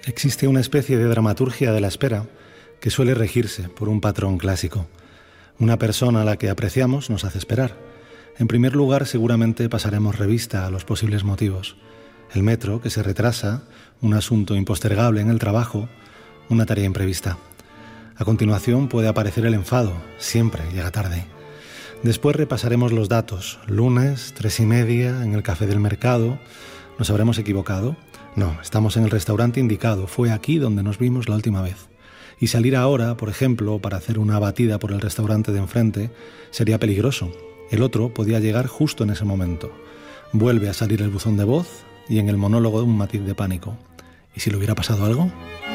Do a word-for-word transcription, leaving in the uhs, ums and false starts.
Existe una especie de dramaturgia de la espera que suele regirse por un patrón clásico. Una persona a la que apreciamos nos hace esperar. En primer lugar, seguramente pasaremos revista a los posibles motivos. El metro, que se retrasa, un asunto impostergable en el trabajo, una tarea imprevista. A continuación puede aparecer el enfado, siempre llega tarde. Después repasaremos los datos. Lunes, tres y media, en el café del mercado. ¿Nos habremos equivocado? No, estamos en el restaurante indicado. Fue aquí donde nos vimos la última vez. Y salir ahora, por ejemplo, para hacer una batida por el restaurante de enfrente, sería peligroso. El otro podía llegar justo en ese momento. Vuelve a salir el buzón de voz y en el monólogo un matiz de pánico. ¿Y si le hubiera pasado algo?